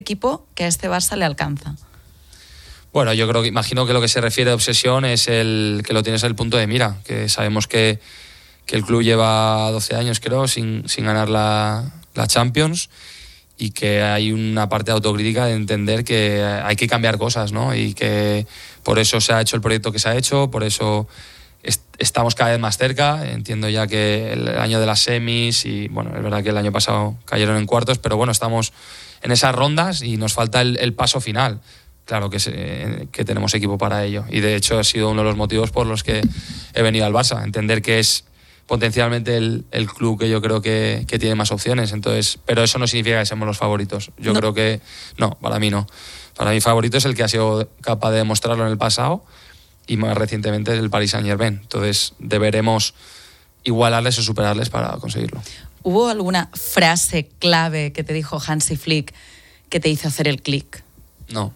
equipo que a este Barça le alcanza? Bueno, imagino que lo que se refiere a obsesión es que lo tienes en el punto de mira, que sabemos que el club lleva 12 años, creo, sin ganar la Champions, y que hay una parte de autocrítica de entender que hay que cambiar cosas, ¿no? Y que por eso se ha hecho el proyecto que se ha hecho, por eso estamos cada vez más cerca. Entiendo ya que el año de las semis, y bueno, es verdad que el año pasado cayeron en cuartos, pero bueno, estamos en esas rondas y nos falta el paso final. Claro que tenemos equipo para ello, y de hecho ha sido uno de los motivos por los que he venido al Barça, entender que es potencialmente el club que yo creo que tiene más opciones. Entonces, pero eso no significa que seamos los favoritos. Yo creo que no, para mí no. Para mí favorito es el que ha sido capaz de demostrarlo en el pasado, y más recientemente es el Paris Saint-Germain. Entonces deberemos igualarles o superarles para conseguirlo. ¿Hubo alguna frase clave que te dijo Hansi Flick que te hizo hacer el clic? No,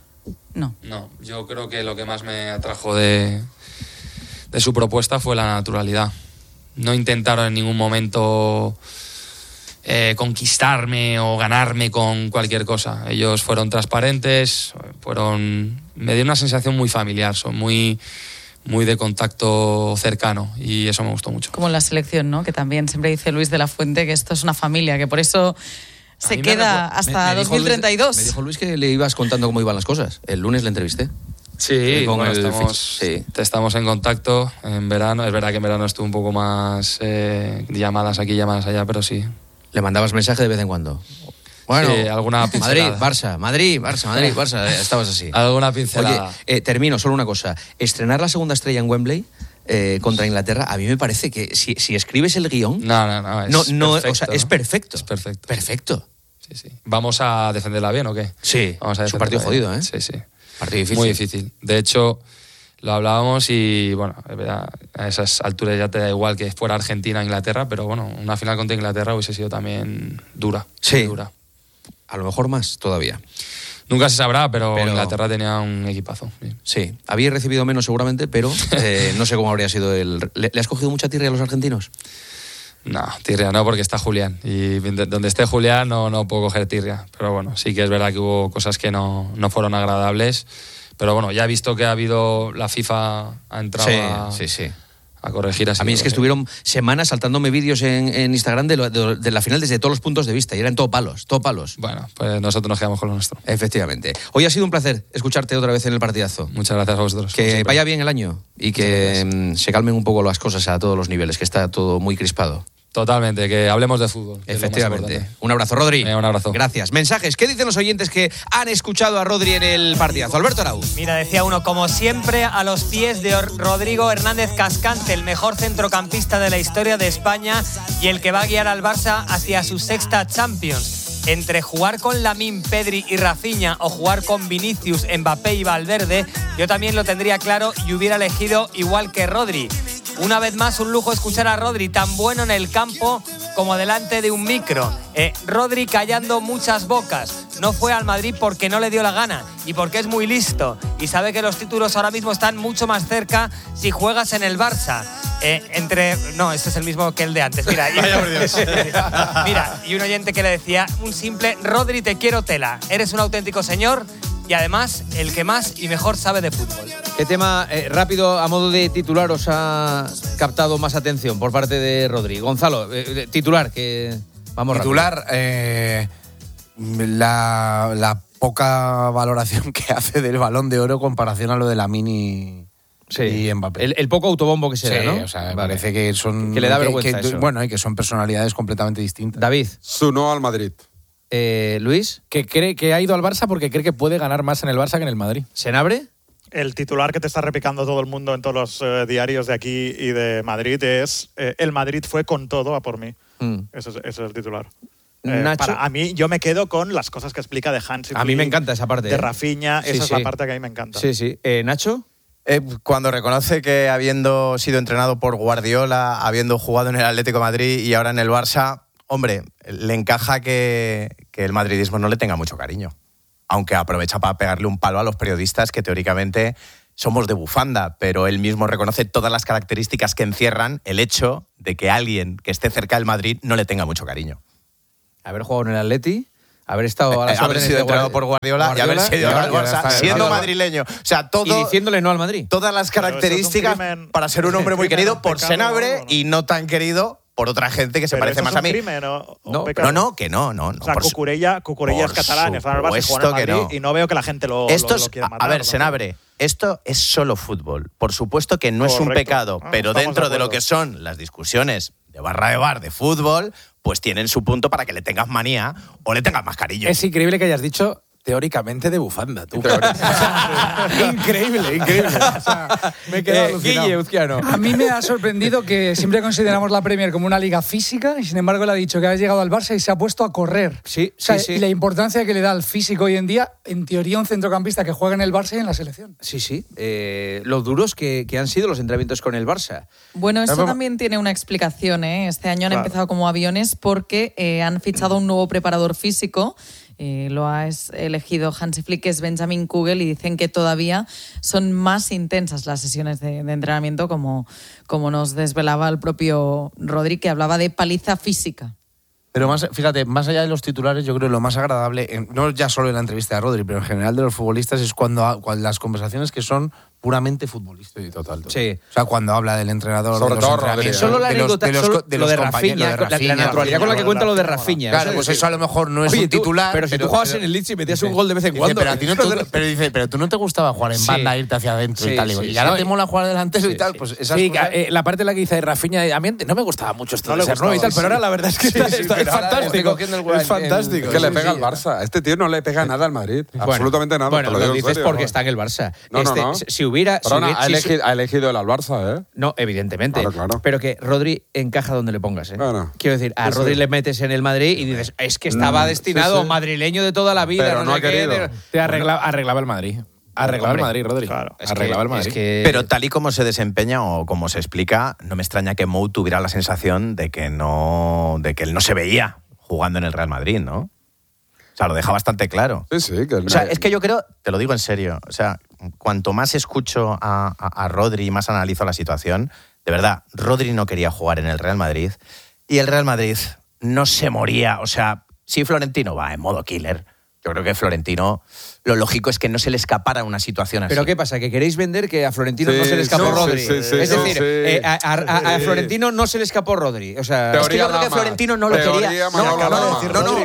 yo creo que lo que más me atrajo de su propuesta fue la naturalidad. No intentaron en ningún momento conquistarme o ganarme con cualquier cosa. Ellos fueron transparentes, me dio una sensación muy familiar, son muy de contacto cercano, y eso me gustó mucho. Como en la selección, ¿no? Que también siempre dice Luis de la Fuente que esto es una familia, que por eso se queda hasta 2032. Me dijo Luis que le ibas contando cómo iban las cosas. El lunes le entrevisté. Sí, estamos en contacto en verano. Es verdad que en verano estuve un poco más llamadas aquí, llamadas allá, pero sí. ¿Le mandabas mensaje de vez en cuando? Bueno, sí, alguna pincelada. Madrid, Barça, estabas así. Alguna pincelada. Oye, termino, solo una cosa. Estrenar la segunda estrella en Wembley contra Inglaterra, a mí me parece que si escribes el guión... No, o sea, es perfecto. Es perfecto. Perfecto. Sí. ¿Vamos a defenderla bien o qué? Sí, vamos a es un partido jodido, ¿eh? Sí. Partido difícil. Muy difícil. De hecho, lo hablábamos y, bueno, a esas alturas ya te da igual que fuera Argentina o Inglaterra, pero bueno, una final contra Inglaterra hubiese sido también dura. Sí. Dura. A lo mejor más todavía. Nunca se sabrá, pero Inglaterra tenía un equipazo. Sí, había recibido menos seguramente, pero no sé cómo habría sido ¿Le has cogido mucha tirria a los argentinos? No, tirria no, porque está Julián. Y donde esté Julián no puedo coger tirria. Pero bueno, sí que es verdad que hubo cosas que no fueron agradables. Pero bueno, ya he visto que ha habido... La FIFA ha entrado a corregir así. A mí es que estuvieron semanas saltándome vídeos en Instagram de la final desde todos los puntos de vista. Y eran todo palos. Bueno, pues nosotros nos quedamos con lo nuestro. Efectivamente. Hoy ha sido un placer escucharte otra vez en el partidazo. Muchas gracias a vosotros. Que vaya bien el año y que se calmen un poco las cosas a todos los niveles, que está todo muy crispado. Totalmente, que hablemos de fútbol. Efectivamente. Un abrazo, Rodri. Un abrazo. Gracias. Mensajes. ¿Qué dicen los oyentes que han escuchado a Rodri en el partidazo? Alberto Arau. Mira, decía uno, como siempre, a los pies de Rodrigo Hernández Cascante, el mejor centrocampista de la historia de España y el que va a guiar al Barça hacia su sexta Champions. Entre jugar con Lamine, Pedri y Rafinha o jugar con Vinicius, Mbappé y Valverde, yo también lo tendría claro y hubiera elegido igual que Rodri. Una vez más, un lujo escuchar a Rodri, tan bueno en el campo como delante de un micro. Rodri callando muchas bocas. No fue al Madrid porque no le dio la gana y porque es muy listo y sabe que los títulos ahora mismo están mucho más cerca si juegas en el Barça. No, este es el mismo que el de antes. Mira, y un oyente que le decía un simple: Rodri, te quiero tela. Eres un auténtico señor y además el que más y mejor sabe de fútbol. ¿Qué tema rápido a modo de titular os ha captado más atención por parte de Rodri? Gonzalo, titular, que vamos titular, la poca valoración que hace del Balón de Oro en comparación a lo de Lamine y Mbappé. El poco autobombo que se da, ¿no? O sea, me parece que son... Que le da vergüenza eso. Bueno, y que son personalidades completamente distintas. David. Su no al Madrid. Luis. Que cree que ha ido al Barça porque cree que puede ganar más en el Barça que en el Madrid. ¿Senabre? El titular que te está repicando todo el mundo en todos los diarios de aquí y de Madrid es el Madrid fue con todo a por mí. Ese es el titular. Nacho. A mí, yo me quedo con las cosas que explica de Hansi. A mí me encanta esa parte. De Rafinha, esa es la parte que a mí me encanta. Sí. ¿Nacho? Cuando reconoce que habiendo sido entrenado por Guardiola, habiendo jugado en el Atlético de Madrid y ahora en el Barça, hombre, le encaja que el madridismo no le tenga mucho cariño. Aunque aprovecha para pegarle un palo a los periodistas que teóricamente somos de bufanda, pero él mismo reconoce todas las características que encierran el hecho de que alguien que esté cerca del Madrid no le tenga mucho cariño. Haber jugado en el Atleti, Haber estado a las haber órdenes sido de entrenado por Guardiola y haber sido al Barça, siendo madrileño. O sea, todo. Y diciéndole no al Madrid. Todas las características para ser un hombre muy querido por Senabre y no tan querido por otra gente que se parece más a mí. No, que no. O sea, Cucurella es catalán, está en el Barça, juega en el Madrid, y no veo que la gente lo quiera matar. A ver, Senabre, esto es solo fútbol. Por supuesto que no es un pecado, pero dentro de lo que son las discusiones de barra de bar de fútbol, pues tienen su punto para que le tengas manía o le tengas más cariño. Es increíble que hayas dicho teóricamente de bufanda, tú. Increíble. O sea, me he quedado alucinado. Guille Uzquiano. A mí me ha sorprendido que siempre consideramos la Premier como una liga física y sin embargo le ha dicho que ha llegado al Barça y se ha puesto a correr. Sí. Y la importancia que le da al físico hoy en día, en teoría un centrocampista que juega en el Barça y en la selección. Sí. Lo duros que han sido los entrenamientos con el Barça. Bueno, eso también tiene una explicación, ¿eh? Este año han empezado como aviones porque han fichado un nuevo preparador físico. Lo ha elegido Hansi Flick, que es Benjamin Kugel, y dicen que todavía son más intensas las sesiones de entrenamiento, como nos desvelaba el propio Rodri, que hablaba de paliza física. Pero fíjate, más allá de los titulares, yo creo que lo más agradable, no ya solo en la entrevista de Rodri, pero en general de los futbolistas, es cuando las conversaciones que son puramente futbolísticas. Sí, total. Sí. O sea, cuando habla del entrenador, sobre de los todo entrenamientos, solo la anécdota, de los de Rafinha, la naturalidad con la que cuenta lo de Rafinha. Claro, pues eso a lo mejor no es un titular. Pero si tú jugabas en el Leeds y metías un gol de vez en cuando. Pero a ti no pero tú no te gustaba jugar en banda, irte hacia adentro y tal. Y ahora te mola jugar delantero y tal. Pues esas cosas. La parte en la que dice Rafinha, a mí no me gustaba mucho esto de ser nuevo y tal, pero ahora la verdad es que es fantástico. Es fantástico. Que le pega al Barça. Este tío no le pega nada al Madrid. Absolutamente nada. Bueno, lo dices porque está en el Barça. No. Si hubiera... Ha elegido el al Barça, ¿eh? No, evidentemente. Claro. Pero que Rodri encaja donde le pongas, ¿eh? Claro. Quiero decir, a Rodri le metes en el Madrid y dices, es que estaba destinado madrileño de toda la vida. Pero no ha querido. Te arreglaba el Madrid. Arreglaba el Madrid, Rodri. Claro. Arreglaba el Madrid. Pero tal y como se desempeña o como se explica, no me extraña que Mou tuviera la sensación de que él no se veía jugando en el Real Madrid, ¿no? O sea, lo deja bastante claro. Sí. O sea, es que yo creo, te lo digo en serio, o sea, cuanto más escucho a Rodri y más analizo la situación, de verdad, Rodri no quería jugar en el Real Madrid y el Real Madrid no se moría. O sea, si Florentino va en modo killer, yo creo que Florentino, lo lógico es que no se le escapara una situación así. ¿Pero qué pasa? ¿Que queréis vender que a Florentino no se le escapó Rodri? Es decir, a Florentino no se le escapó Rodri. O sea, es que yo creo que Florentino no lo quería. No,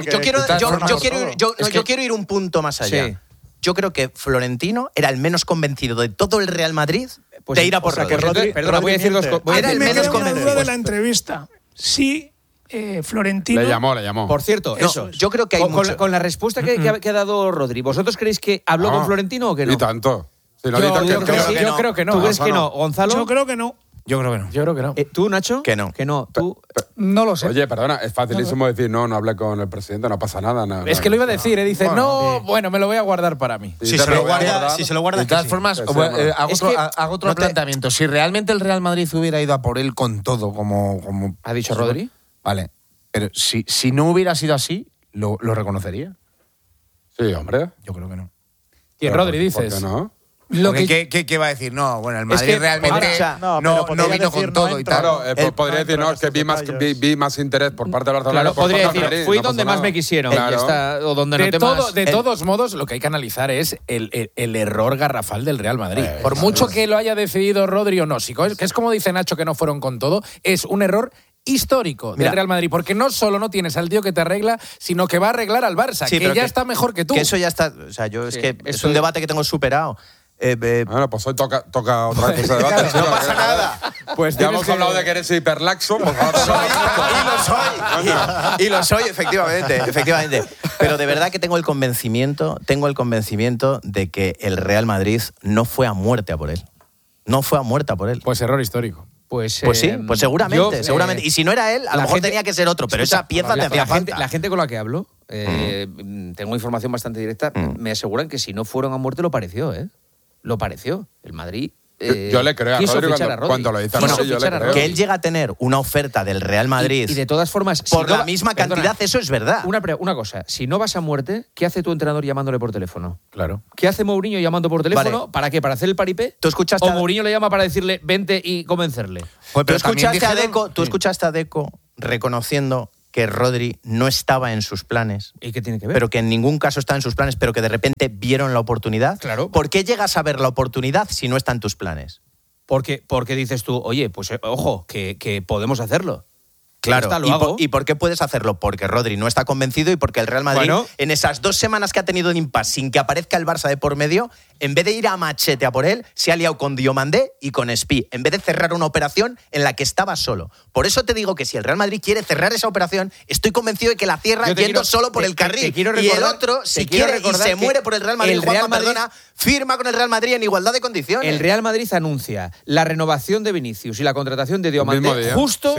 yo quiero ir un punto más allá. Sí. Yo creo que Florentino era el menos convencido de todo el Real Madrid de ir a por Rodri. Perdona, voy a decir dos cosas. Era el menos convencido de la entrevista. Sí. Florentino. Le llamó. Por cierto, eso. Yo creo que hay con la respuesta que ha dado Rodri, ¿vosotros creéis que habló con Florentino o que no? Y tanto. Yo creo que no. ¿Tú crees que no? ¿Gonzalo? Yo creo que no. Yo creo que no. ¿Tú, Nacho? Que no. ¿Tú? No lo sé. Oye, perdona, es facilísimo decir no hablé con el presidente, no pasa nada. Es que lo iba a decir, dice, bueno, me lo voy a guardar para mí. Si se lo guarda. De todas formas, hago otro planteamiento. Si realmente el Real Madrid hubiera ido a por él con todo, como ¿ha dicho Rodri? Vale. Pero si no hubiera sido así, ¿lo reconocería? Sí, hombre. Yo creo que no. ¿Y Rodri dices? ¿Por qué no? ¿Qué va a decir? No, bueno, el Madrid realmente no vino con todo y tal. Claro, podría decir, no, es que vi más interés por parte del Barcelona. Claro, podría decir, fui donde más me quisieron. O donde de todos modos, lo que hay que analizar es el error garrafal del Real Madrid. Por mucho que lo haya decidido Rodri o no, que es como dice Nacho que no fueron con todo, es un error histórico del Real Madrid, porque no solo no tienes al tío que te arregla, sino que va a arreglar al Barça, que ya está mejor que tú. Que eso ya está, o sea, es un debate que tengo superado. Bueno, pues hoy toca otra vez ese debate. No pasa nada. Pues ya hemos hablado de que eres hiperlaxo. Y lo soy, efectivamente. Pero de verdad que tengo el convencimiento de que el Real Madrid no fue a muerte a por él. No fue a muerte a por él. Pues error histórico. Pues sí, pues seguramente. Y si no era él, a lo mejor tenía que ser otro, pero esa pieza te hacía falta. La gente con la que hablo, tengo información bastante directa, me aseguran que si no fueron a muerte lo pareció, ¿eh? Lo pareció. El Madrid... yo le creo a Rodri cuando lo dice. Bueno, yo le creo. Que él llega a tener una oferta del Real Madrid y de todas formas... por la misma cantidad, eso es verdad. Una cosa, si no vas a muerte, ¿qué hace tu entrenador llamándole por teléfono? Claro. ¿Qué hace Mourinho llamando por teléfono? Vale. ¿Para qué? ¿Para hacer el paripé? ¿Tú escuchaste ¿O Mourinho le llama para decirle vente y convencerle? Tú escuchaste a Deco reconociendo que Rodri no estaba en sus planes. ¿Y qué tiene que ver? Pero que en ningún caso está en sus planes, pero que de repente vieron la oportunidad. Claro. ¿Por qué llegas a ver la oportunidad si no está en tus planes? Porque dices tú, oye, pues ojo, que podemos hacerlo. Claro, Lo hago. ¿Y por qué puedes hacerlo? Porque Rodri no está convencido y porque el Real Madrid, en esas 2 semanas que ha tenido de impasse sin que aparezca el Barça de por medio, en vez de ir a machete a por él, se ha liado con Diomandé y con Espí, en vez de cerrar una operación en la que estaba solo. Por eso te digo que si el Real Madrid quiere cerrar esa operación, estoy convencido de que la cierra yendo solo por el carril. Y el otro, si quiere y se muere por el Real Madrid, firma con el Real Madrid en igualdad de condiciones. El Real Madrid anuncia la renovación de Vinicius y la contratación de Diomandé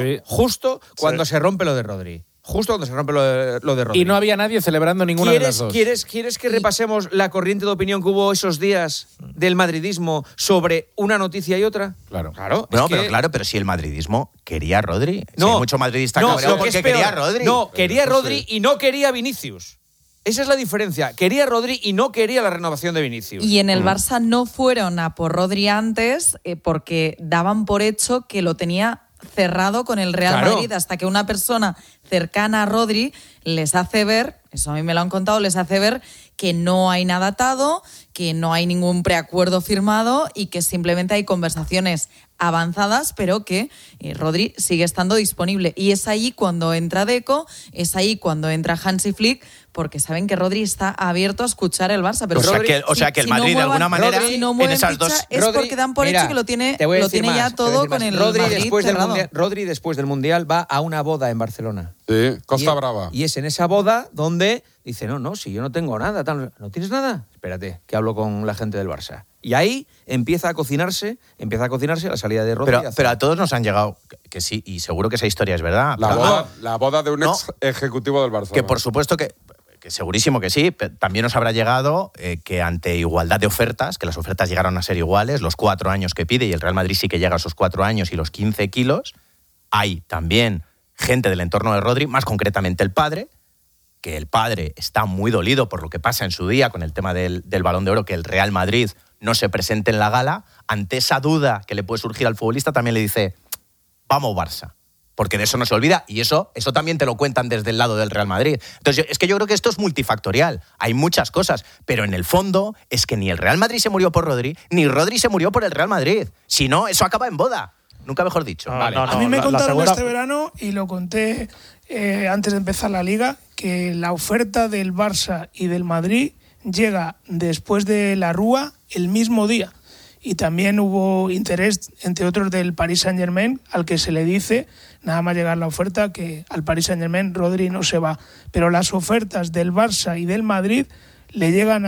justo cuando se rompe lo de Rodri. Justo cuando se rompe lo de Rodri. Y no había nadie celebrando ninguna de las dos. ¿Quieres que repasemos la corriente de opinión que hubo esos días del madridismo sobre una noticia y otra? Claro. Pero si el madridismo quería a Rodri. Si hay mucho madridista cabreado porque quería a Rodri. No, quería a Rodri y no quería a Vinicius. Esa es la diferencia. Quería a Rodri y no quería la renovación de Vinicius. Y en el Barça no fueron a por Rodri antes porque daban por hecho que lo tenía cerrado con el Real Madrid, hasta que una persona cercana a Rodri les hace ver, eso a mí me lo han contado, les hace ver que no hay nada atado, que no hay ningún preacuerdo firmado y que simplemente hay conversaciones avanzadas, pero que Rodri sigue estando disponible. Y es ahí cuando entra Deco, es ahí cuando entra Hansi Flick, porque saben que Rodri está abierto a escuchar el Barça. Pero o sea que el Madrid de alguna manera en esas dos... Es porque dan por hecho que lo tiene ya todo con el Rodri Madrid cerrado. Rodri después del Mundial va a una boda en Barcelona. Sí, Costa Brava. Y es en esa boda donde dice, no, si yo no tengo nada. ¿No tienes nada? Espérate, que hablo con la gente del Barça. Y ahí empieza a cocinarse la salida de Rodri. Pero a todos nos han llegado, que sí, y seguro que esa historia es verdad. La boda de un ex ejecutivo del Barça. Que por supuesto que segurísimo que sí, también nos habrá llegado que ante igualdad de ofertas, que las ofertas llegaron a ser iguales, los 4 años que pide, y el Real Madrid sí que llega a esos 4 años y los 15 kilos, hay también gente del entorno de Rodri, más concretamente el padre, que el padre está muy dolido por lo que pasa en su día con el tema del Balón de Oro, que el Real Madrid no se presente en la gala. Ante esa duda que le puede surgir al futbolista, también le dice, vamos Barça. Porque de eso no se olvida, y eso también te lo cuentan desde el lado del Real Madrid. Entonces, es que yo creo que esto es multifactorial. Hay muchas cosas, pero en el fondo es que ni el Real Madrid se murió por Rodri, ni Rodri se murió por el Real Madrid. Si no, eso acaba en boda. Nunca mejor dicho. A mí me contaron este verano, y lo conté antes de empezar la Liga, que la oferta del Barça y del Madrid llega después de la Rúa el mismo día. Y también hubo interés, entre otros, del Paris Saint-Germain, al que se le dice, nada más llegar la oferta, que al Paris Saint-Germain Rodri no se va. Pero las ofertas del Barça y del Madrid le llegan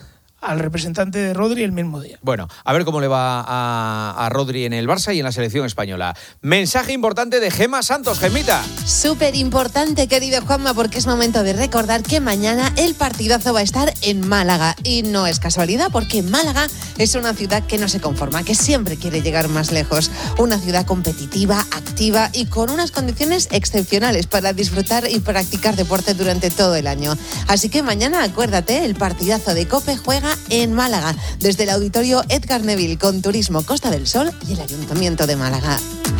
al representante de Rodri el mismo día. Bueno, a ver cómo le va a Rodri en el Barça y en la selección española. Mensaje importante de Gemma Santos. Gemita. Súper importante, querido Juanma, porque es momento de recordar que mañana el partidazo va a estar en Málaga. Y no es casualidad, porque Málaga es una ciudad que no se conforma, que siempre quiere llegar más lejos. Una ciudad competitiva, activa y con unas condiciones excepcionales para disfrutar y practicar deporte durante todo el año. Así que mañana, acuérdate, el partidazo de COPE juega en Málaga, desde el Auditorio Edgar Neville, con Turismo Costa del Sol y el Ayuntamiento de Málaga.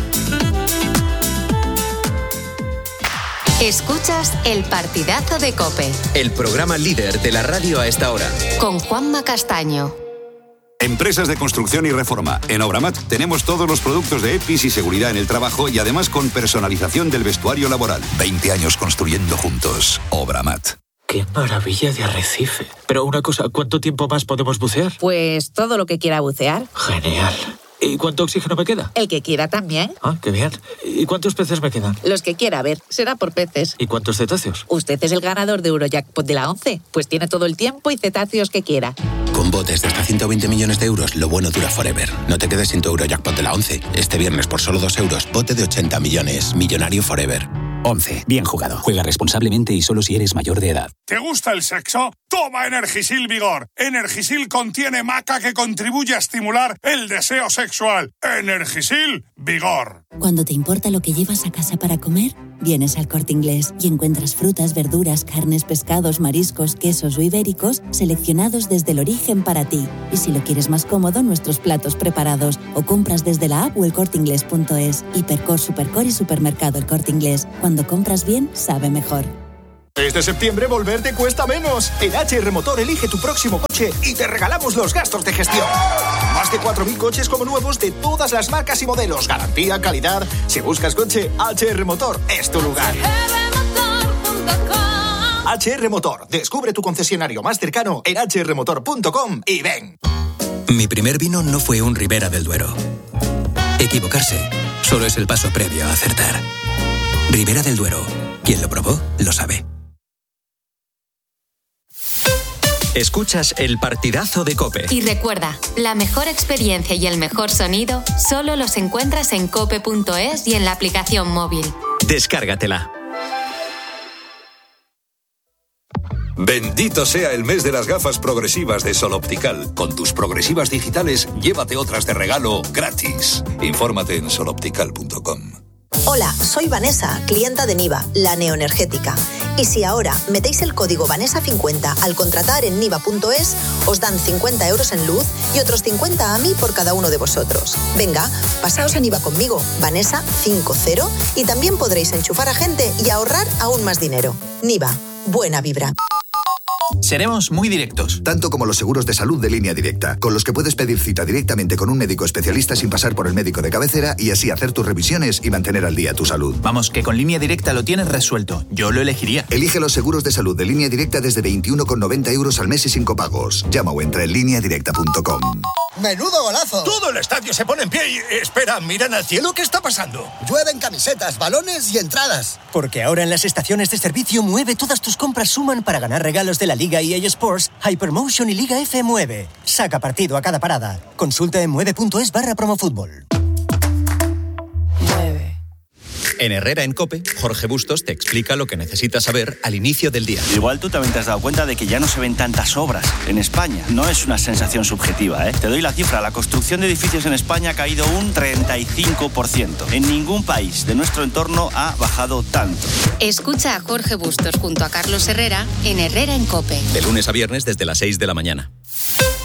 Escuchas el partidazo de COPE. El programa líder de la radio a esta hora. Con Juanma Castaño. Empresas de construcción y reforma. En Obramat tenemos todos los productos de EPIs y seguridad en el trabajo y además con personalización del vestuario laboral. 20 años construyendo juntos. Obramat. ¡Qué maravilla de arrecife! Pero una cosa, ¿cuánto tiempo más podemos bucear? Pues todo lo que quiera bucear. Genial. ¿Y cuánto oxígeno me queda? El que quiera también. Ah, qué bien. ¿Y cuántos peces me quedan? Los que quiera, a ver, será por peces. ¿Y cuántos cetáceos? Usted es el ganador de Eurojackpot de la 11, pues tiene todo el tiempo y cetáceos que quiera. Con botes de hasta 120 millones de euros, lo bueno dura forever. No te quedes sin tu Eurojackpot de la 11. Este viernes por solo 2 euros, bote de 80 millones. Millonario forever. 11. Bien jugado. Juega responsablemente y solo si eres mayor de edad. ¿Te gusta el sexo? Toma Energisil Vigor. Energisil contiene maca que contribuye a estimular el deseo sexual. Energisil Vigor. Cuando te importa lo que llevas a casa para comer, vienes al Corte Inglés y encuentras frutas, verduras, carnes, pescados, mariscos, quesos o ibéricos seleccionados desde el origen para ti. Y si lo quieres más cómodo, nuestros platos preparados o compras desde la app o elcorteingles.es. Hipercor, Supercor y Supermercado El Corte Inglés. Cuando compras bien, sabe mejor. Este septiembre volver te cuesta menos. En HR Motor elige tu próximo coche y te regalamos los gastos de gestión. Más de 4.000 coches como nuevos de todas las marcas y modelos. Garantía, calidad. Si buscas coche, HR Motor es tu lugar. HR Motor. Descubre tu concesionario más cercano en hrmotor.com y ven. Mi primer vino no fue un Ribera del Duero. Equivocarse solo es el paso previo a acertar. Ribera del Duero. Quien lo probó, lo sabe. Escuchas el partidazo de COPE. Y recuerda, la mejor experiencia y el mejor sonido solo los encuentras en cope.es y en la aplicación móvil. Descárgatela. Bendito sea el mes de las gafas progresivas de Sol Optical. Con tus progresivas digitales, llévate otras de regalo gratis. Infórmate en soloptical.com. Hola, soy Vanessa, clienta de Niva, la neoenergética. Y si ahora metéis el código Vanessa50 al contratar en niva.es, os dan 50 euros en luz y otros 50 a mí por cada uno de vosotros. Venga, pasaos a Niva conmigo, Vanessa50, y también podréis enchufar a gente y ahorrar aún más dinero. Niva, buena vibra. Seremos muy directos. Tanto como los seguros de salud de Línea Directa, con los que puedes pedir cita directamente con un médico especialista sin pasar por el médico de cabecera y así hacer tus revisiones y mantener al día tu salud. Vamos, que con Línea Directa lo tienes resuelto. Yo lo elegiría. Elige los seguros de salud de Línea Directa desde 21,90 euros al mes y sin copagos. Llama o entra en lineadirecta.com. ¡Menudo golazo! Todo el estadio se pone en pie y... Espera, miran al cielo, ¿qué está pasando? Llueven camisetas, balones y entradas. Porque ahora en las estaciones de servicio Mueve todas tus compras suman para ganar regalos de la Liga EA Sports, Hypermotion y Liga F Mueve. Saca partido a cada parada. Consulta en mueve.es/promofútbol. En Herrera en COPE, Jorge Bustos te explica lo que necesitas saber al inicio del día. Igual tú también te has dado cuenta de que ya no se ven tantas obras en España. No es una sensación subjetiva, ¿eh? Te doy la cifra. La construcción de edificios en España ha caído un 35%. En ningún país de nuestro entorno ha bajado tanto. Escucha a Jorge Bustos junto a Carlos Herrera en Herrera en COPE. De lunes a viernes desde las 6 de la mañana.